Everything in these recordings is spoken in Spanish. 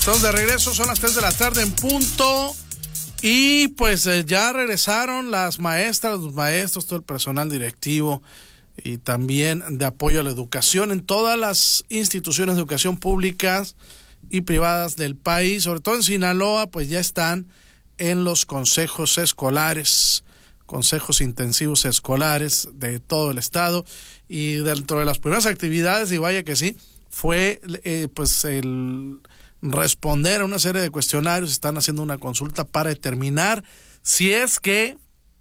Entonces, de regreso, son las 3 de la tarde en punto. Y pues ya regresaron las maestras, los maestros, todo el personal directivo y también de apoyo a la educación en todas las instituciones de educación públicas y privadas del país. Sobre todo en Sinaloa, pues ya están en los consejos escolares, consejos intensivos escolares de todo el estado. Y dentro de las primeras actividades, y vaya que sí, fue pues el responder a una serie de cuestionarios. Están haciendo una consulta para determinar si es que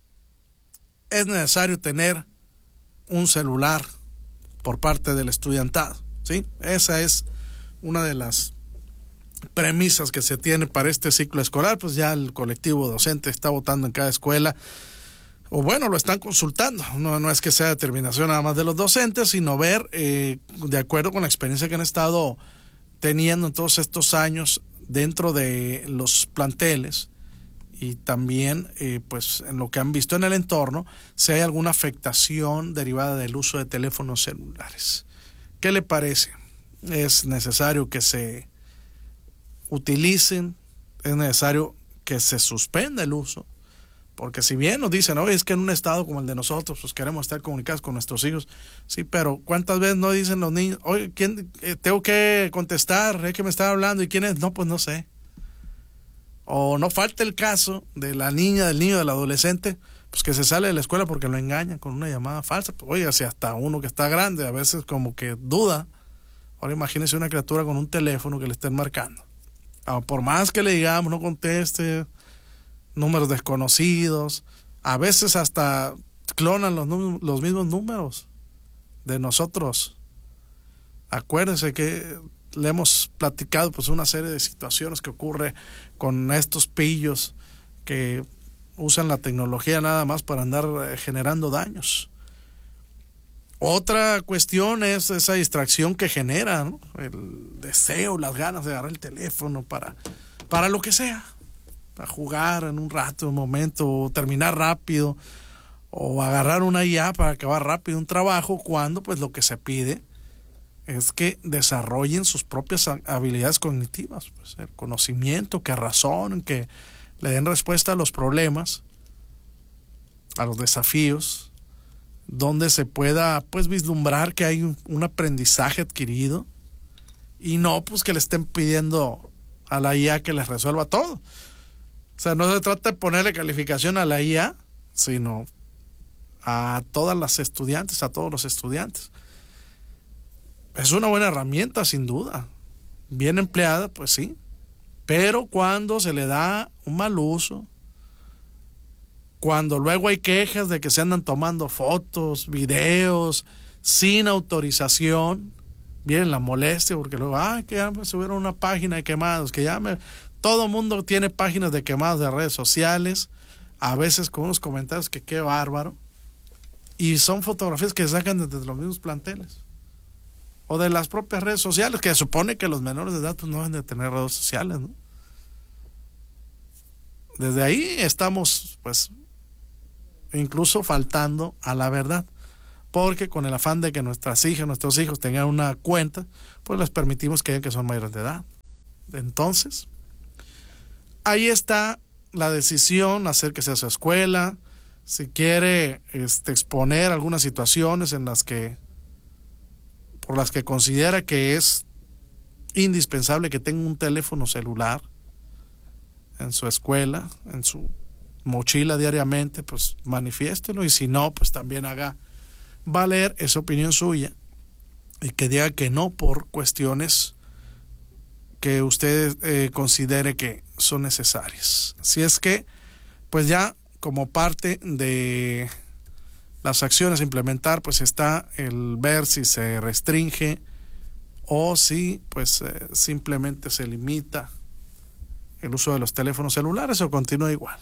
es necesario tener un celular por parte del estudiantado, ¿sí? Esa es una de las premisas que se tiene para este ciclo escolar. Pues ya el colectivo docente está votando en cada escuela, o bueno, lo están consultando. No es que sea determinación nada más de los docentes, sino ver, de acuerdo con la experiencia que han estado teniendo en todos estos años dentro de los planteles y también pues en lo que han visto en el entorno, si hay alguna afectación derivada del uso de teléfonos celulares. ¿Qué le parece? ¿Es necesario que se utilicen? ¿Es necesario que se suspenda el uso? Porque si bien nos dicen, oye, es que en un estado como el de nosotros, pues queremos estar comunicados con nuestros hijos. Sí, pero ¿cuántas veces no dicen los niños, oye, ¿quién tengo que contestar? ¿Es que me está hablando? ¿Y quién es? No, pues no sé. O no falta el caso de la niña, del niño, del adolescente, pues que se sale de la escuela porque lo engañan con una llamada falsa. Pues, oiga, si hasta uno que está grande a veces como que duda. Ahora imagínese una criatura con un teléfono que le estén marcando. Por más que le digamos, no conteste, números desconocidos, a veces hasta clonan los mismos números de nosotros. Acuérdense que le hemos platicado pues una serie de situaciones que ocurre con estos pillos que usan la tecnología nada más para andar generando daños. Otra cuestión es esa distracción que genera, ¿no? El deseo, las ganas de agarrar el teléfono para lo que sea, a jugar en un rato, un momento, o terminar rápido, o agarrar una IA para acabar rápido un trabajo, cuando pues lo que se pide es que desarrollen sus propias habilidades cognitivas, pues el conocimiento, que razonen, que le den respuesta a los problemas, a los desafíos, donde se pueda pues vislumbrar que hay un aprendizaje adquirido, y no pues que le estén pidiendo a la IA que les resuelva todo. O sea, no se trata de ponerle calificación a la IA, sino a todas las estudiantes, a todos los estudiantes. Es una buena herramienta, sin duda. Bien empleada, pues sí. Pero cuando se le da un mal uso, cuando luego hay quejas de que se andan tomando fotos, videos, sin autorización, viene la molestia, porque luego, que ya me subieron una página de quemados, que ya todo mundo tiene páginas de quemados de redes sociales, a veces con unos comentarios que qué bárbaro, y son fotografías que sacan desde los mismos planteles o de las propias redes sociales, que supone que los menores de edad pues no deben de tener redes sociales, ¿no? Desde ahí estamos pues incluso faltando a la verdad, porque con el afán de que nuestras hijas, nuestros hijos tengan una cuenta, pues les permitimos que digan que son mayores de edad. Entonces, ahí está la decisión, acérquese a su escuela, si quiere exponer algunas situaciones por las que considera que es indispensable que tenga un teléfono celular en su escuela, en su mochila diariamente, pues manifiéstelo, y si no, pues también haga valer esa opinión suya y que diga que no por cuestiones que usted considere que son necesarias. Así es que, pues ya como parte de las acciones a implementar, pues está el ver si se restringe o si pues simplemente se limita el uso de los teléfonos celulares o continúa igual.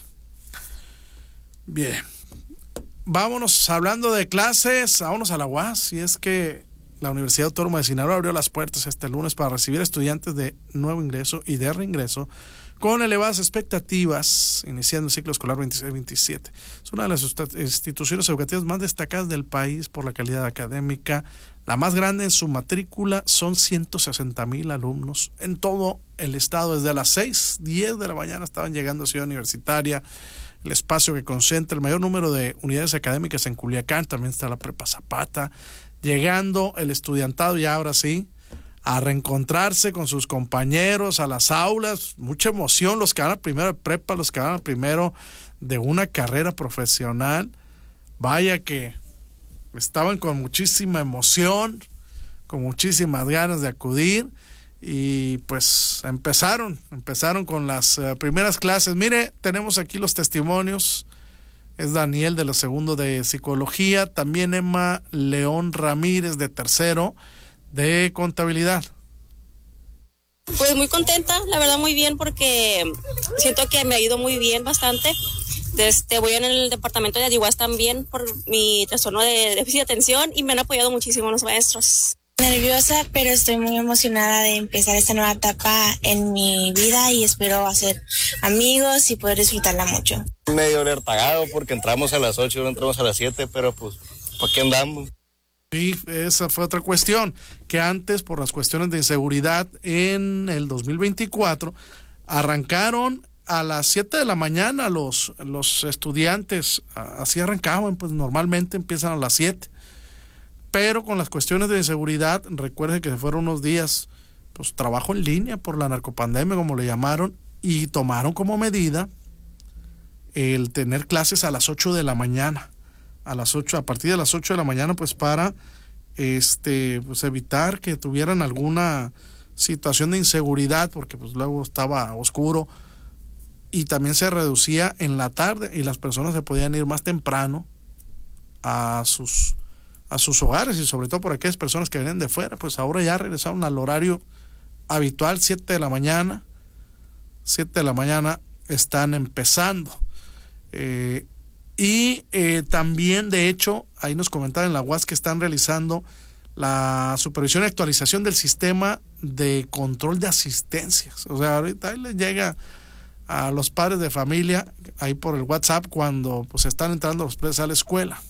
Bien, vámonos hablando de clases, vámonos a la UAS, y es que la Universidad Autónoma de Sinaloa abrió las puertas este lunes para recibir estudiantes de nuevo ingreso y de reingreso con elevadas expectativas, iniciando el ciclo escolar 26-27. Es una de las instituciones educativas más destacadas del país por la calidad académica. La más grande en su matrícula, son 160,000 alumnos en todo el estado. Desde las 6:10 de la mañana estaban llegando a Ciudad Universitaria, el espacio que concentra el mayor número de unidades académicas en Culiacán. También está la Prepa Zapata, llegando el estudiantado ya ahora sí a reencontrarse con sus compañeros a las aulas. Mucha emoción, los que van al primero de prepa, los que van al primero de una carrera profesional. Vaya que estaban con muchísima emoción, con muchísimas ganas de acudir, y pues empezaron con las primeras clases. Mire, tenemos aquí los testimonios. Es Daniel de lo segundo de psicología, también Emma León Ramírez de tercero de contabilidad. Pues muy contenta, la verdad muy bien, porque siento que me ha ido muy bien bastante. Voy en el departamento de Adihuas también por mi trastorno de déficit de atención y me han apoyado muchísimo los maestros. Nerviosa, pero estoy muy emocionada de empezar esta nueva etapa en mi vida y espero hacer amigos y poder disfrutarla mucho. Medio alertagado porque entramos a las 8, no entramos a las 7, pero pues, ¿por qué andamos? Sí, esa fue otra cuestión, que antes, por las cuestiones de inseguridad, en el 2024, arrancaron a las 7 de la mañana los estudiantes, así arrancaban, pues normalmente empiezan a las 7, pero con las cuestiones de inseguridad, recuerden que fueron unos días, pues trabajo en línea por la narcopandemia, como le llamaron, y tomaron como medida el tener clases a las 8 de la mañana. A partir de las 8 de la mañana, pues para pues evitar que tuvieran alguna situación de inseguridad, porque pues luego estaba oscuro, y también se reducía en la tarde y las personas se podían ir más temprano a sus hogares, y sobre todo por aquellas personas que venían de fuera, pues ahora ya regresaron al horario habitual, 7 de la mañana. 7 de la mañana están empezando. También, de hecho, ahí nos comentaban en la UAS que están realizando la supervisión y actualización del sistema de control de asistencias. O sea, ahorita ahí les llega a los padres de familia ahí por el WhatsApp cuando pues están entrando los padres a la escuela.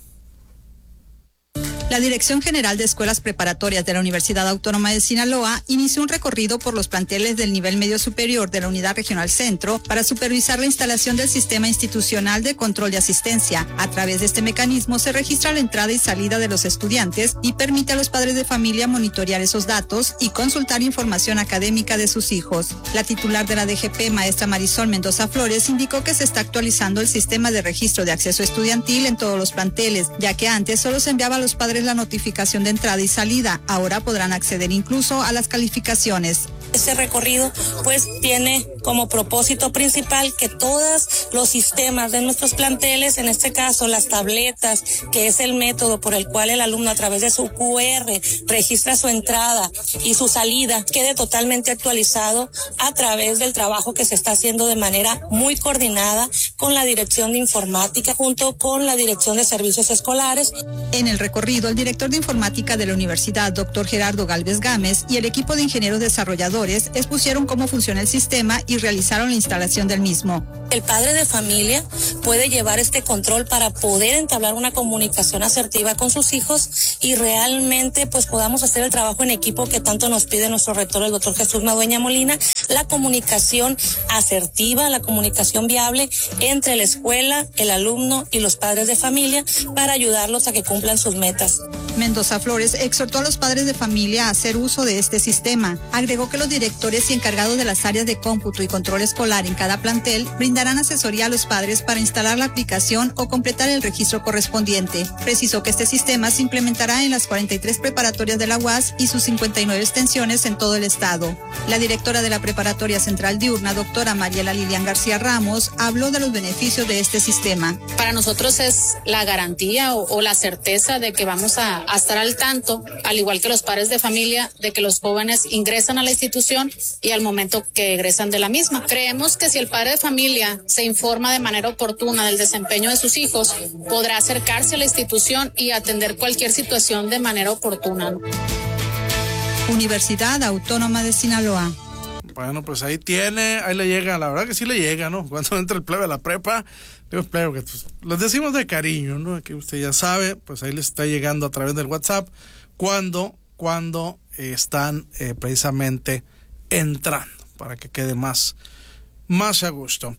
La Dirección General de Escuelas Preparatorias de la Universidad Autónoma de Sinaloa inició un recorrido por los planteles del nivel medio superior de la Unidad Regional Centro para supervisar la instalación del sistema institucional de control de asistencia. A través de este mecanismo se registra la entrada y salida de los estudiantes y permite a los padres de familia monitorear esos datos y consultar información académica de sus hijos. La titular de la DGP, maestra Marisol Mendoza Flores, indicó que se está actualizando el sistema de registro de acceso estudiantil en todos los planteles, ya que antes solo se enviaba a los padres la notificación de entrada y salida. Ahora podrán acceder incluso a las calificaciones. Este recorrido pues tiene como propósito principal que todos los sistemas de nuestros planteles, en este caso las tabletas, que es el método por el cual el alumno a través de su QR registra su entrada y su salida, quede totalmente actualizado a través del trabajo que se está haciendo de manera muy coordinada con la Dirección de Informática junto con la Dirección de Servicios Escolares. En el recorrido, el director de Informática de la Universidad, doctor Gerardo Galvez Gámez, y el equipo de ingenieros desarrolladores expusieron cómo funciona el sistema y realizaron la instalación del mismo. El padre de familia puede llevar este control para poder entablar una comunicación asertiva con sus hijos y realmente pues podamos hacer el trabajo en equipo que tanto nos pide nuestro rector, el doctor Jesús Madueña Molina, la comunicación asertiva, la comunicación viable entre la escuela, el alumno y los padres de familia para ayudarlos a que cumplan sus metas. Mendoza Flores exhortó a los padres de familia a hacer uso de este sistema. Agregó que los directores y encargados de las áreas de cómputo y control escolar en cada plantel brindarán asesoría a los padres para instalar la aplicación o completar el registro correspondiente. Precisó que este sistema se implementará en las 43 preparatorias de la UAS y sus 59 extensiones en todo el estado. La directora de la prepa Preparatoria Central Diurna, doctora Mariela Lilian García Ramos, habló de los beneficios de este sistema. Para nosotros es la garantía o la certeza de que vamos a estar al tanto, al igual que los padres de familia, de que los jóvenes ingresan a la institución y al momento que egresan de la misma. Creemos que si el padre de familia se informa de manera oportuna del desempeño de sus hijos, podrá acercarse a la institución y atender cualquier situación de manera oportuna. Universidad Autónoma de Sinaloa. Bueno, pues ahí le llega, la verdad que sí le llega, ¿no? Cuando entra el plebe a la prepa, digo plebe, que pues, les decimos de cariño, ¿no? Que usted ya sabe, pues ahí les está llegando a través del WhatsApp cuando están precisamente entrando, para que quede más a gusto.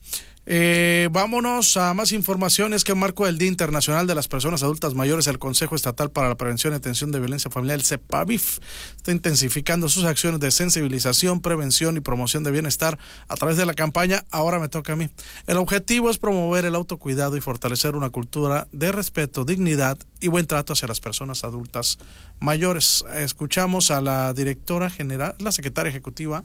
Vámonos a más informaciones. Que en marco del Día Internacional de las Personas Adultas Mayores, el Consejo Estatal para la Prevención y Atención de Violencia Familiar, el CEPAVIF, está intensificando sus acciones de sensibilización, prevención y promoción de bienestar a través de la campaña Ahora me toca a mí. El objetivo es promover el autocuidado y fortalecer una cultura de respeto, dignidad y buen trato hacia las personas adultas mayores. Escuchamos a la directora general, la secretaria ejecutiva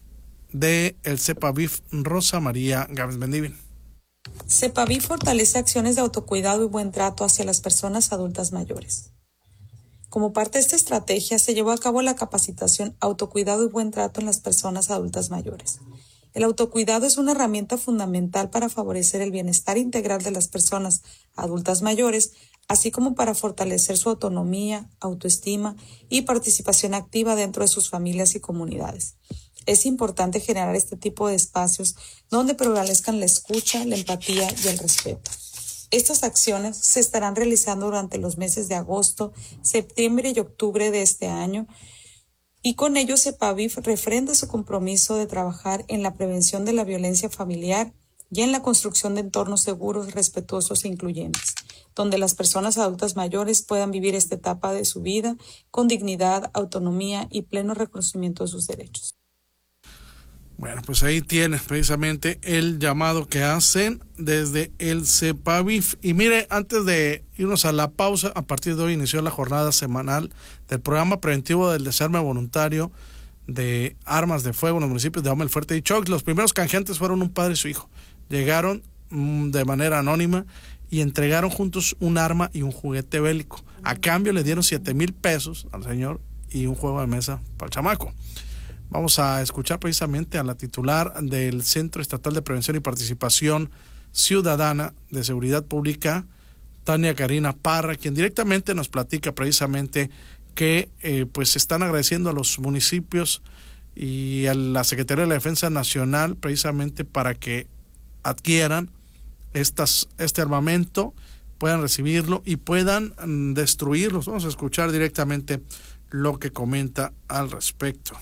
de el CEPAVIF, Rosa María Gámez Mendívil. CEPAVIF fortalece acciones de autocuidado y buen trato hacia las personas adultas mayores. Como parte de esta estrategia se llevó a cabo la capacitación Autocuidado y buen trato en las personas adultas mayores. El autocuidado es una herramienta fundamental para favorecer el bienestar integral de las personas adultas mayores, así como para fortalecer su autonomía, autoestima y participación activa dentro de sus familias y comunidades. Es importante generar este tipo de espacios donde prevalezcan la escucha, la empatía y el respeto. Estas acciones se estarán realizando durante los meses de agosto, septiembre y octubre de este año, y con ello CEPAVIF refrenda su compromiso de trabajar en la prevención de la violencia familiar y en la construcción de entornos seguros, respetuosos e incluyentes, donde las personas adultas mayores puedan vivir esta etapa de su vida con dignidad, autonomía y pleno reconocimiento de sus derechos. Bueno, pues ahí tienes precisamente el llamado que hacen desde el CEPAVIF. Y mire, antes de irnos a la pausa, a partir de hoy inició la jornada semanal del programa preventivo del desarme voluntario de armas de fuego en los municipios de Ahome el Fuerte y Choc. Los primeros canjeantes fueron un padre y su hijo. Llegaron de manera anónima y entregaron juntos un arma y un juguete bélico. A cambio le dieron 7,000 pesos al señor y un juego de mesa para el chamaco. Vamos a escuchar precisamente a la titular del Centro Estatal de Prevención y Participación Ciudadana de Seguridad Pública, Tania Karina Parra, quien directamente nos platica precisamente que pues están agradeciendo a los municipios y a la Secretaría de la Defensa Nacional precisamente para que adquieran este armamento, puedan recibirlo y puedan destruirlos. Vamos a escuchar directamente lo que comenta al respecto.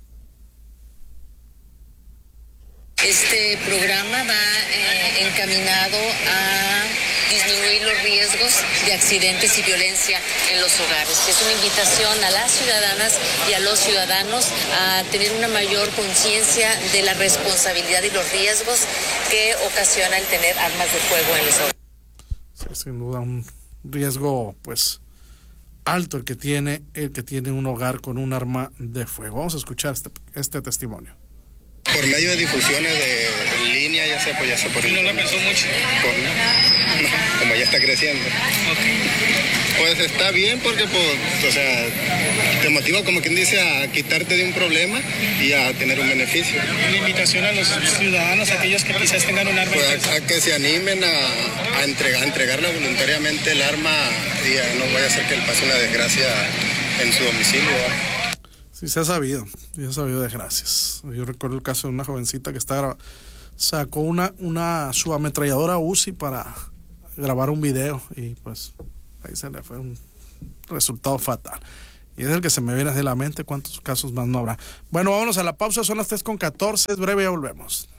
Este programa va encaminado a disminuir los riesgos de accidentes y violencia en los hogares. Es una invitación a las ciudadanas y a los ciudadanos a tener una mayor conciencia de la responsabilidad y los riesgos que ocasiona el tener armas de fuego en los hogares. Sí, sin duda un riesgo pues alto el que tiene un hogar con un arma de fuego. Vamos a escuchar este testimonio. Por medio de difusiones de línea, ya sea por ¿No la pensó mucho? No, como ya está creciendo. Okay. Pues está bien porque, pues, o sea, te motiva, como quien dice, a quitarte de un problema y a tener un beneficio. Una invitación a los ciudadanos, aquellos que quizás tengan un arma. Pues a que se animen a entregarle voluntariamente el arma y no vaya a ser que le pase una desgracia en su domicilio, ¿verdad? Sí, se ha sabido desgracias. Yo recuerdo el caso de una jovencita que sacó una subametralladora Uzi para grabar un video y pues ahí se le fue un resultado fatal. Y es el que se me viene de la mente, cuántos casos más no habrá. Bueno, vámonos a la pausa, son las 3:14, es breve, ya volvemos.